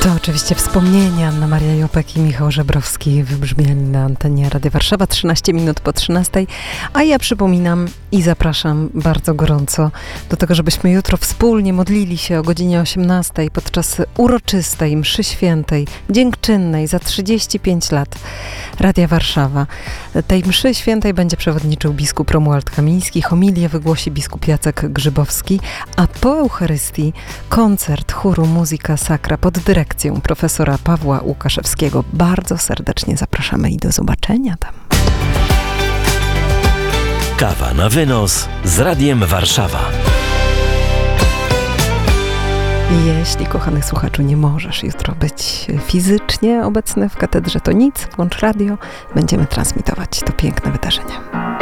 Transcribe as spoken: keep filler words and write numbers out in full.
To oczywiście wspomnienia. Anna Maria Jopek i Michał Żebrowski wybrzmieli na antenie Radia Warszawa trzynaście minut po trzynastej, a ja przypominam i zapraszam bardzo gorąco do tego, żebyśmy jutro wspólnie modlili się o godzinie osiemnastej podczas uroczystej mszy świętej, dziękczynnej za trzydzieści pięć lat Radia Warszawa. Tej mszy świętej będzie przewodniczył biskup Romuald Kamiński, homilię wygłosi biskup Jacek Grzybowski, a po Eucharystii koncert chóru Musica Sacra pod dyrekcją profesora Pawła Łukaszewskiego. Bardzo serdecznie zapraszamy i do zobaczenia tam. Kawa na wynos z Radiem Warszawa. Jeśli, kochany słuchaczu, nie możesz jutro być fizycznie obecny w katedrze, to nic, włącz radio, będziemy transmitować to piękne wydarzenie.